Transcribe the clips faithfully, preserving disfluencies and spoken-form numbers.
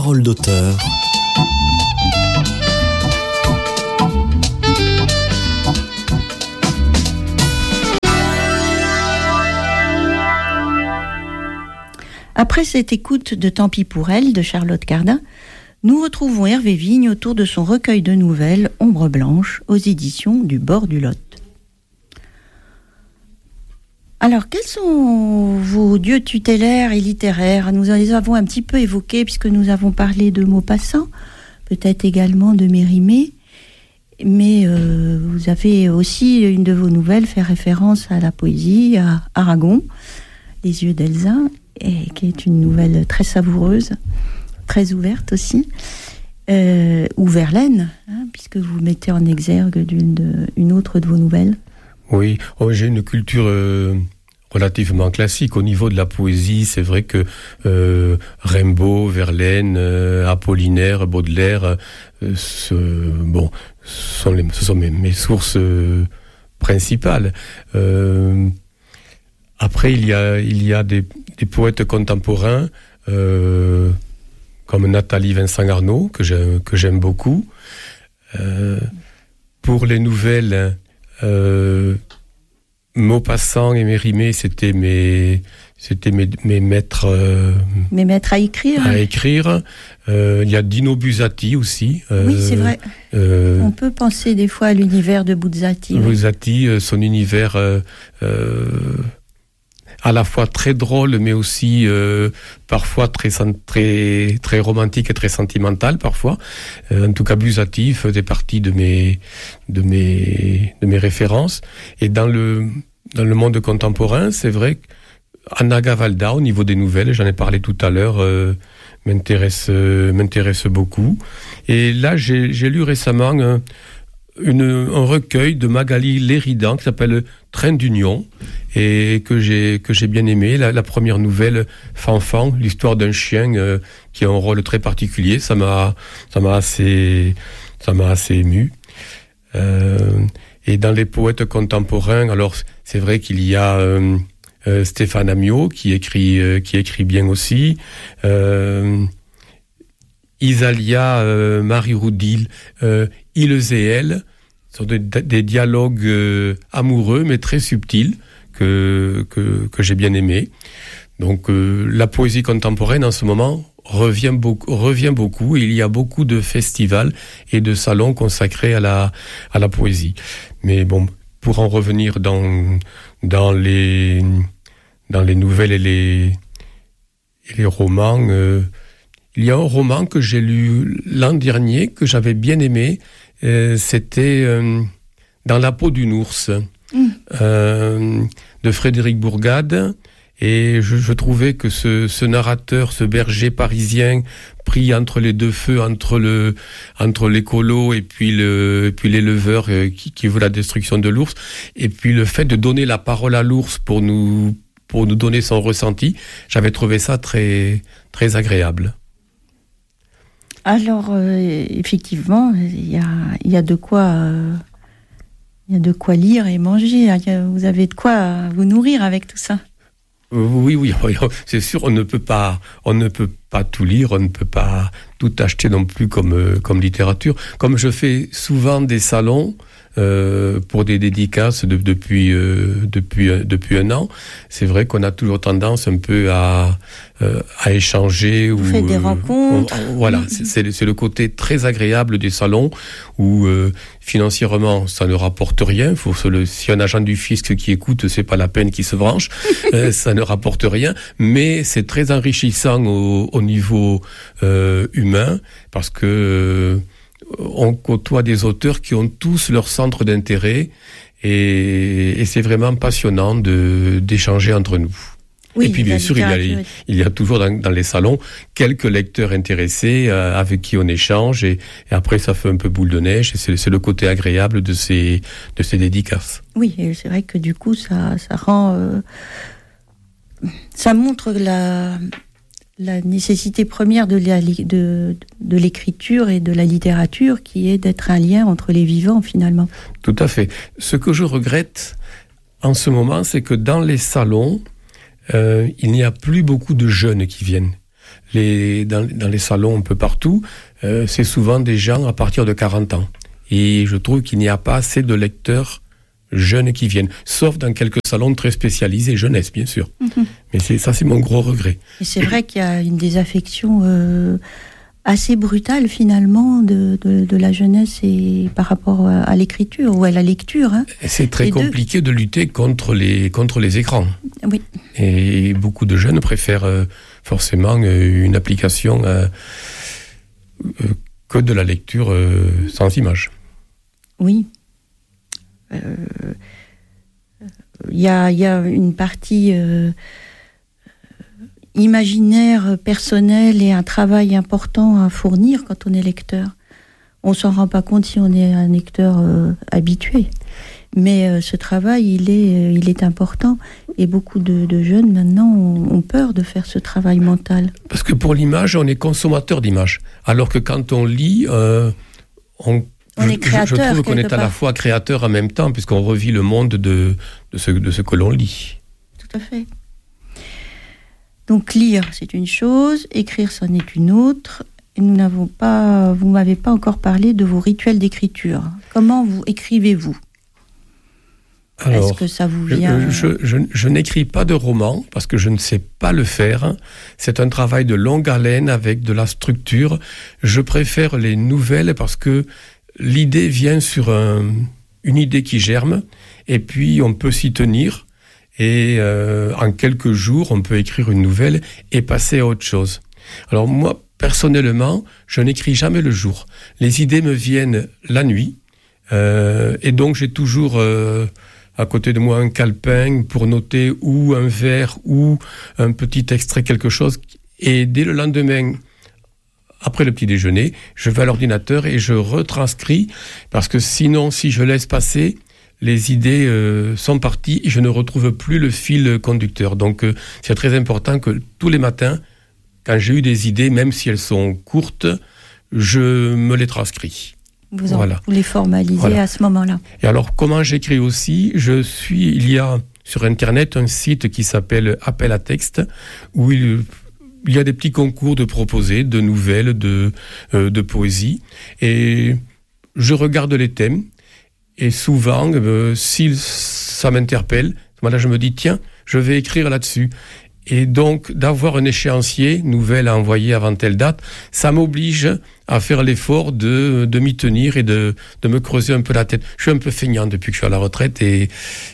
Parole d'auteur. Après cette écoute de Tant pis pour elle de Charlotte Cardin, nous retrouvons Hervé Vigne autour de son recueil de nouvelles Ombre blanche aux éditions du Bord du Lot. Alors, quels sont vos dieux tutélaires et littéraires ? Nous les avons un petit peu évoqués puisque nous avons parlé de Maupassant, peut-être également de Mérimée, mais euh, vous avez aussi, une de vos nouvelles, fait référence à la poésie, à Aragon, Les yeux d'Elsa, et qui est une nouvelle très savoureuse, très ouverte aussi, euh, ou Verlaine, hein, puisque vous mettez en exergue d'une de, une autre de vos nouvelles. Oui, oh, j'ai une culture euh, relativement classique. Au niveau de la poésie, c'est vrai que euh, Rimbaud, Verlaine, euh, Apollinaire, Baudelaire, euh, ce, bon, sont les, ce sont mes, mes sources euh, principales. Euh, après, il y a, il y a des, des poètes contemporains euh, comme Nathalie Vincent-Arnaud, que j'aime, que j'aime beaucoup. Euh, pour les nouvelles... Euh, Maupassant et Mérimée, c'était mes, c'était mes, mes maîtres, euh, mes maîtres à écrire. À écrire. Euh, il y a Dino Buzzati aussi. Euh, oui, c'est vrai. Euh, On peut penser des fois à l'univers de Buzzati. Buzzati, oui. Son univers euh, euh, à la fois très drôle, mais aussi euh, parfois très, très, très romantique et très sentimental parfois. Euh, en tout cas, Buzzati faisait partie de mes, de mes, de mes références. Et dans le, dans le monde contemporain, c'est vrai qu'Anna Gavalda, au niveau des nouvelles, j'en ai parlé tout à l'heure, euh, m'intéresse, euh, m'intéresse beaucoup. Et là, j'ai, j'ai lu récemment euh, Une, un recueil de Magali Léridan qui s'appelle Train d'Union et que j'ai, que j'ai bien aimé. La, la première nouvelle, Fanfan, l'histoire d'un chien euh, qui a un rôle très particulier. Ça m'a, ça m'a assez, ça m'a assez ému. Euh, et dans les poètes contemporains, alors c'est vrai qu'il y a euh, euh, Stéphane Amiot qui écrit, euh, qui écrit bien aussi. Euh, Isalia, euh, Marie Roudil, euh, Ils et elles, sont des, des dialogues euh, amoureux mais très subtils que, que, que j'ai bien aimés. Donc euh, la poésie contemporaine en ce moment revient beaucoup, revient beaucoup. Il y a beaucoup de festivals et de salons consacrés à la, à la poésie. Mais bon, pour en revenir dans, dans, les, dans les nouvelles et les, et les romans... Euh, Il y a un roman que j'ai lu l'an dernier, que j'avais bien aimé. Euh, c'était euh, Dans la peau d'une ours, mmh. euh, de Frédéric Bourgade. Et je, je trouvais que ce, ce narrateur, ce berger parisien, pris entre les deux feux, entre le, entre l'écolo et puis le, et puis l'éleveur euh, qui, qui veut la destruction de l'ours, et puis le fait de donner la parole à l'ours pour nous, pour nous donner son ressenti, j'avais trouvé ça très, très agréable. Alors, euh, effectivement, il y a, y a de quoi, euh, y a de quoi lire et manger. Y a, vous avez de quoi vous nourrir avec tout ça. Oui, oui, c'est sûr. On ne peut pas, on ne peut pas tout lire. On ne peut pas tout acheter non plus comme comme littérature. Comme je fais souvent des salons. Euh, pour des dédicaces de, depuis euh, depuis euh, depuis un an, c'est vrai qu'on a toujours tendance un peu à euh, à échanger. Vous ou faites des euh, rencontres. On, voilà, c'est, c'est, c'est le côté très agréable des salons où euh, financièrement ça ne rapporte rien. Faut se le, si un agent du fisc qui écoute, c'est pas la peine qu'il se branche. euh, ça ne rapporte rien, mais c'est très enrichissant au, au niveau euh, humain parce que euh, on côtoie des auteurs qui ont tous leur centre d'intérêt et, et c'est vraiment passionnant de, d'échanger entre nous. Oui, et puis bien sûr, il y, a, il y a toujours dans, dans les salons quelques lecteurs intéressés euh, avec qui on échange et, et après ça fait un peu boule de neige et c'est, c'est le côté agréable de ces, de ces dédicaces. Oui, et c'est vrai que du coup ça, ça rend... Euh, ça montre la... la nécessité première de, la, de, de l'écriture et de la littérature, qui est d'être un lien entre les vivants, finalement. Tout à fait. Ce que je regrette en ce moment, c'est que dans les salons, euh, il n'y a plus beaucoup de jeunes qui viennent. les, dans, dans les salons un peu partout, euh, c'est souvent des gens à partir de quarante ans. Et je trouve qu'il n'y a pas assez de lecteurs jeunes qui viennent, sauf dans quelques salons très spécialisés, jeunesse bien sûr. Mmh. Mais c'est, ça c'est mon gros regret. Et c'est vrai qu'il y a une désaffection euh, assez brutale finalement de, de, de la jeunesse et par rapport à, à l'écriture ou à la lecture. Hein. C'est très et compliqué de... de lutter contre les, contre les écrans. Oui. Et beaucoup de jeunes préfèrent euh, forcément euh, une application euh, euh, que de la lecture euh, sans image. Oui. Il euh, y, a, y a une partie euh, imaginaire, personnelle et un travail important à fournir quand on est lecteur. On ne s'en rend pas compte si on est un lecteur euh, habitué. Mais euh, ce travail, il est, euh, il est important. Et beaucoup de, de jeunes, maintenant, ont, ont peur de faire ce travail mental. Parce que pour l'image, on est consommateur d'images. Alors que quand on lit, euh, on On est créateur, je, je trouve qu'on est à la fois créateur en même temps, puisqu'on revit le monde de, de, ce, de ce que l'on lit. Tout à fait. Donc lire, c'est une chose, écrire, c'en est une autre. Et nous n'avons pas, vous ne m'avez pas encore parlé de vos rituels d'écriture. Comment vous écrivez-vous ? Alors, est-ce que ça vous vient je, je, je, je n'écris pas de roman, parce que je ne sais pas le faire. C'est un travail de longue haleine avec de la structure. Je préfère les nouvelles parce que l'idée vient sur un, une idée qui germe, et puis on peut s'y tenir, et euh, en quelques jours, on peut écrire une nouvelle et passer à autre chose. Alors moi, personnellement, je n'écris jamais le jour. Les idées me viennent la nuit, euh, et donc j'ai toujours euh, à côté de moi un calepin pour noter ou un vers ou un petit extrait, quelque chose, et dès le lendemain, après le petit déjeuner, je vais à l'ordinateur et je retranscris, parce que sinon, si je laisse passer, les idées euh, sont parties et je ne retrouve plus le fil conducteur. Donc, euh, c'est très important que tous les matins, quand j'ai eu des idées, même si elles sont courtes, je me les transcris. Vous, en, voilà. vous les formalisez voilà. à ce moment-là. Et alors, comment j'écris aussi ? Je suis, il y a sur Internet un site qui s'appelle Appel à texte, où il... Il y a des petits concours de proposés, de nouvelles, de, euh, de poésie. Et je regarde les thèmes. Et souvent, euh, si ça m'interpelle, voilà, je me dis, tiens, je vais écrire là-dessus. Et donc, d'avoir un échéancier, nouvelle à envoyer avant telle date, ça m'oblige à faire l'effort de, de m'y tenir et de, de me creuser un peu la tête. Je suis un peu feignant depuis que je suis à la retraite et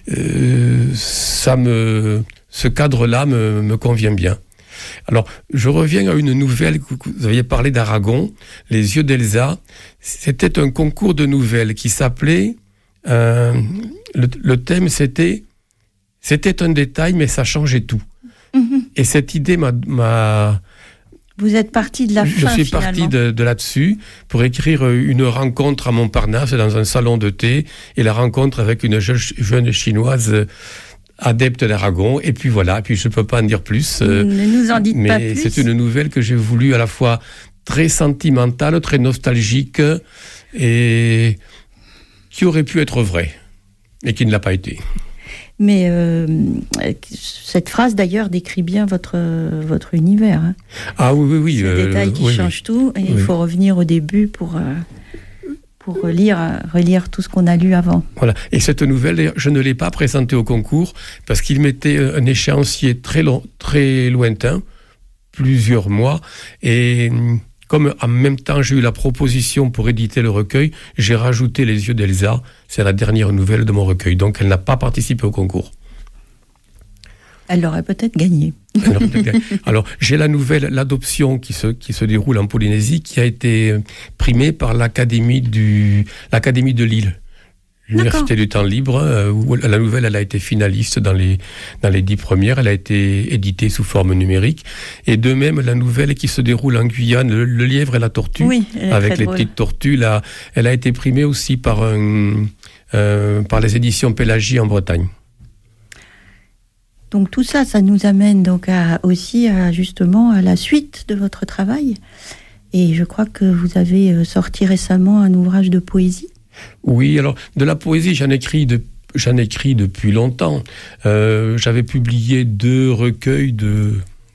euh, ça me, ce cadre-là me, me convient bien. Alors, je reviens à une nouvelle, vous aviez parlé d'Aragon, Les yeux d'Elsa. C'était un concours de nouvelles qui s'appelait, euh, le, le thème c'était, c'était un détail mais ça changeait tout. Mmh. Et cette idée m'a, m'a... Vous êtes parti de la je fin, suis finalement. parti de, de là-dessus pour écrire une rencontre à Montparnasse dans un salon de thé et la rencontre avec une jeune, jeune chinoise adepte d'Aragon, et puis voilà, et puis je ne peux pas en dire plus. Euh, ne nous en dites mais pas plus. Mais c'est une nouvelle que j'ai voulu à la fois très sentimentale, très nostalgique, et qui aurait pu être vraie, et qui ne l'a pas été. Mais euh, cette phrase, d'ailleurs, décrit bien votre, votre univers. Hein. Ah oui, oui, oui. C'est euh, un détail qui oui, change oui. tout, et oui. il faut revenir au début pour... Euh, pour relire, relire tout ce qu'on a lu avant. Voilà. Et cette nouvelle, je ne l'ai pas présentée au concours parce qu'il mettait un échéancier très, long, très lointain, plusieurs mois. Et comme en même temps j'ai eu la proposition pour éditer le recueil, j'ai rajouté Les yeux d'Elsa. C'est la dernière nouvelle de mon recueil. Donc elle n'a pas participé au concours. Elle aurait peut-être gagné. Alors, alors, j'ai la nouvelle L'Adoption qui se, qui se déroule en Polynésie, qui a été primée par l'Académie, du, l'Académie de Lille, l'Université D'accord. du Temps Libre. Euh, où la nouvelle, elle a été finaliste dans les, dans les dix premières. Elle a été éditée sous forme numérique. Et de même, la nouvelle qui se déroule en Guyane, Le, le lièvre et la tortue, oui, avec les drôle. petites tortues, là, elle a été primée aussi par, un, euh, par les éditions Pélagie en Bretagne. Donc tout ça, ça nous amène donc à, aussi à, justement à la suite de votre travail. Et je crois que vous avez sorti récemment un ouvrage de poésie. Oui, alors de la poésie, j'en écris, de, j'en écris depuis longtemps. Euh, j'avais publié deux recueils de,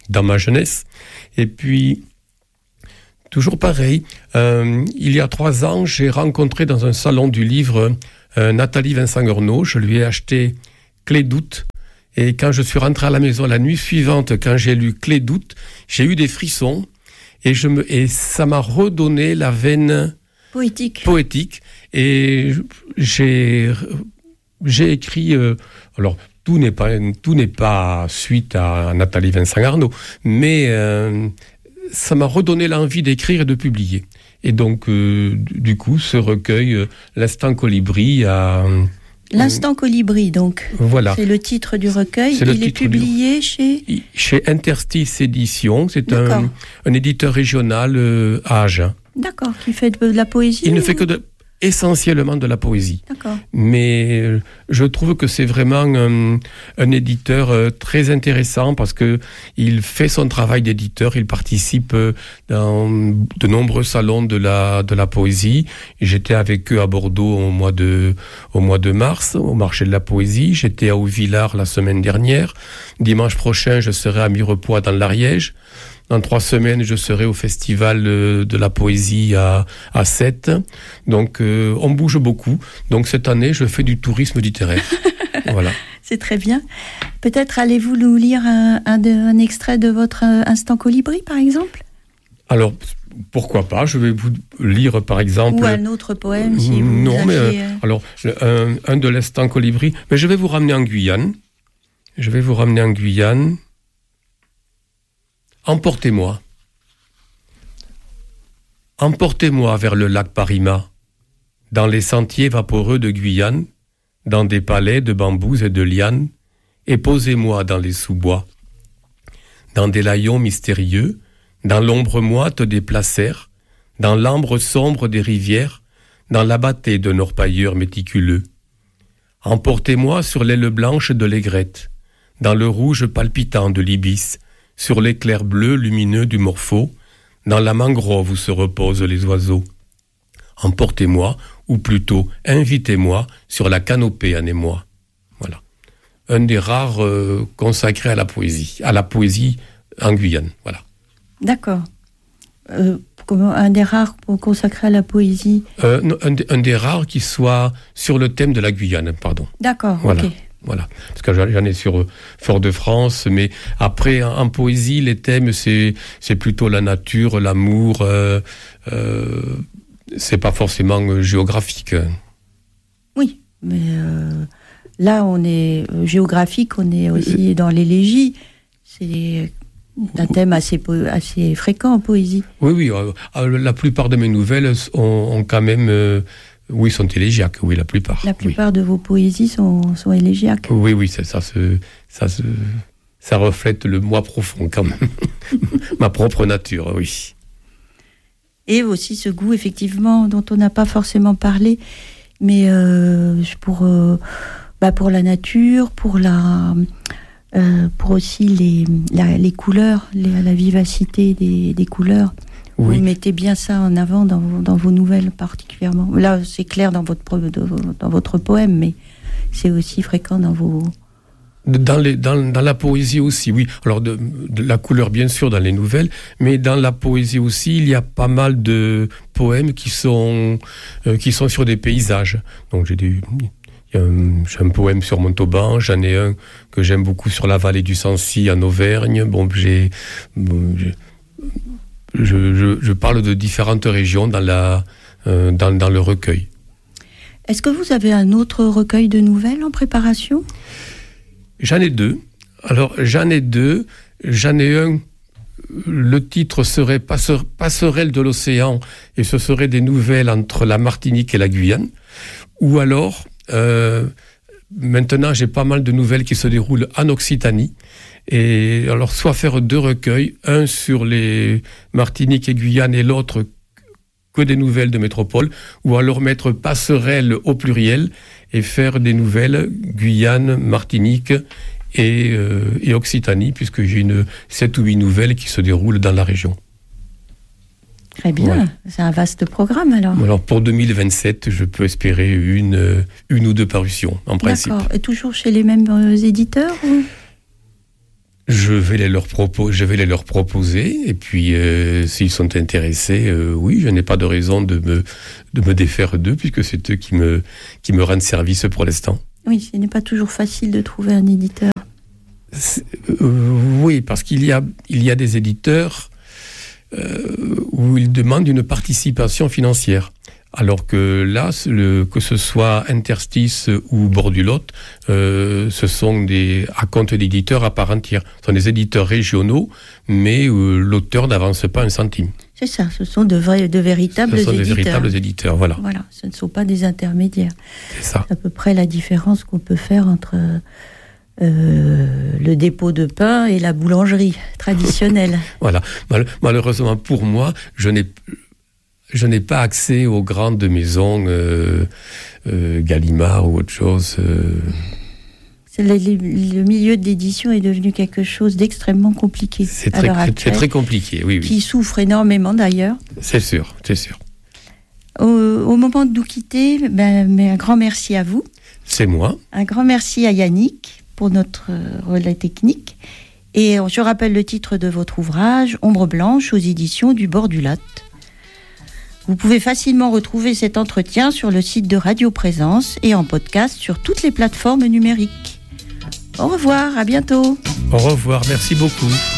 dans ma jeunesse. Et puis, toujours pareil, euh, il y a trois ans, j'ai rencontré dans un salon du livre euh, Nathalie Vincent-Gorneau. Je lui ai acheté Clé d'août. Et quand je suis rentré à la maison la nuit suivante, quand j'ai lu Clé d'août, j'ai eu des frissons. Et, je me, et ça m'a redonné la veine poétique. poétique. Et j'ai, j'ai écrit... Euh, alors, tout n'est pas, tout n'est pas suite à Nathalie Vincent-Gorneau, mais... Euh, ça m'a redonné l'envie d'écrire et de publier. Et donc, euh, du coup, ce recueil, euh, L'Instant Colibri, a... Euh, L'Instant Colibri, donc. Voilà. C'est le titre du recueil. C'est Il est publié du... chez... Chez Interstice Éditions. C'est un, un éditeur régional euh, à Agen. D'accord, qui fait de la poésie. Il ou... ne fait que de... essentiellement de la poésie. D'accord. Mais euh, je trouve que c'est vraiment un, un éditeur euh, très intéressant parce que il fait son travail d'éditeur, il participe euh, dans de nombreux salons de la de la poésie. J'étais avec eux à Bordeaux au mois de au mois de mars au marché de la poésie. J'étais à Haut-Villard la semaine dernière. Dimanche prochain, je serai à Mirepoix dans l'Ariège. Dans trois semaines, je serai au festival de la poésie à, à Sète. Donc, euh, on bouge beaucoup. Donc, cette année, je fais du tourisme littéraire. Voilà. C'est très bien. Peut-être allez-vous nous lire un, un, de, un extrait de votre Instant Colibri, par exemple ? Alors, pourquoi pas ? Je vais vous lire, par exemple... Ou un autre poème, si vous Non, mais... aviez... Euh, alors, un, un de l'Instant Colibri. Mais je vais vous ramener en Guyane. Je vais vous ramener en Guyane... Emportez-moi. Emportez-moi vers le lac Parima, dans les sentiers vaporeux de Guyane, dans des palais de bambous et de lianes, et posez-moi dans les sous-bois, dans des layons mystérieux, dans l'ombre moite des placers, dans l'ambre sombre des rivières, dans l'abatté d'un orpailleur méticuleux. Emportez-moi sur l'aile blanche de l'aigrette, dans le rouge palpitant de l'ibis, sur l'éclair bleu lumineux du morpho, dans la mangrove où se reposent les oiseaux. Emportez-moi, ou plutôt invitez-moi, sur la canopée en émoi. Voilà. Un des rares euh, consacrés à la poésie, à la poésie en Guyane. Voilà. D'accord. Euh, un des rares consacrés à la poésie. Euh, non, un, un des rares qui soit sur le thème de la Guyane, pardon. D'accord, voilà. ok. Voilà, parce que j'en ai sur Fort-de-France, mais après, en, en poésie, les thèmes, c'est, c'est plutôt la nature, l'amour, euh, euh, c'est pas forcément euh, géographique. Oui, mais euh, là, on est euh, géographique, on est aussi dans l'élégie. C'est un thème assez, assez fréquent en poésie. Oui, oui, euh, la plupart de mes nouvelles ont, ont quand même... Euh, Oui, sont élégiaques, oui, la plupart. La plupart oui. de vos poésies sont, sont élégiaques. Oui, oui, ça, ça, se, ça, se, ça reflète le moi profond, quand même. Ma propre nature, oui. Et aussi ce goût, effectivement, dont on n'a pas forcément parlé, mais euh, pour, euh, bah pour la nature, pour, la, euh, pour aussi les, la, les couleurs, les, la vivacité des, des couleurs. Oui. Vous mettez bien ça en avant dans vos, dans vos nouvelles particulièrement. Là, c'est clair dans votre, dans votre poème, mais c'est aussi fréquent dans vos... Dans, les, dans, dans la poésie aussi, oui. Alors, de, de la couleur, bien sûr, dans les nouvelles, mais dans la poésie aussi, il y a pas mal de poèmes qui sont, euh, qui sont sur des paysages. Donc, j'ai des... Il y a un, j'ai un poème sur Montauban, j'en ai un que j'aime beaucoup sur la vallée du Sancy, en Auvergne. Bon, j'ai... Bon, j'ai Je, je, je parle de différentes régions dans, la, euh, dans, dans le recueil. Est-ce que vous avez un autre recueil de nouvelles en préparation ? J'en ai deux. Alors, j'en ai deux. J'en ai un, le titre serait Passeur, Passerelle de l'océan, et ce serait des nouvelles entre la Martinique et la Guyane. Ou alors, euh, maintenant, j'ai pas mal de nouvelles qui se déroulent en Occitanie. Et alors, soit faire deux recueils, un sur les Martinique et Guyane et l'autre que des nouvelles de métropole, ou alors mettre passerelle au pluriel et faire des nouvelles Guyane, Martinique et, euh, et Occitanie, puisque j'ai une sept ou huit nouvelles qui se déroulent dans la région. Très bien, ouais. C'est un vaste programme alors. Alors pour deux mille vingt-sept, je peux espérer une, une ou deux parutions, en principe. D'accord, et toujours chez les mêmes euh, éditeurs ou... Je vais les leur proposer, je vais les leur proposer, et puis euh, s'ils sont intéressés, euh, oui, je n'ai pas de raison de me de me défaire d'eux, puisque c'est eux qui me qui me rendent service pour l'instant. Oui, ce n'est pas toujours facile de trouver un éditeur. Euh, oui, parce qu'il y a il y a des éditeurs euh, où ils demandent une participation financière. Alors que là, le, que ce soit Interstice ou Bordulotte, euh, ce sont des à compte d'éditeurs à part entière. Ce sont des éditeurs régionaux, mais euh, l'auteur n'avance pas un centime. C'est ça, ce sont de, vrais, de véritables éditeurs. Ce sont éditeurs. des véritables éditeurs, voilà. Voilà, ce ne sont pas des intermédiaires. C'est ça. C'est à peu près la différence qu'on peut faire entre euh, le dépôt de pain et la boulangerie traditionnelle. Voilà. Mal, malheureusement pour moi, je n'ai Je n'ai pas accès aux grandes maisons euh, euh, Gallimard ou autre chose. Euh... C'est le, le milieu de l'édition est devenu quelque chose d'extrêmement compliqué. C'est très, actuelle, c'est très compliqué, oui, oui. Qui souffre énormément d'ailleurs. C'est sûr, c'est sûr. Au, au moment de nous quitter, ben, mais un grand merci à vous. C'est moi. Un grand merci à Yannick pour notre relais technique. Et je rappelle le titre de votre ouvrage, Ombre blanche, aux éditions du Bordulotte. Vous pouvez facilement retrouver cet entretien sur le site de Radio Présence et en podcast sur toutes les plateformes numériques. Au revoir, à bientôt. Au revoir, merci beaucoup.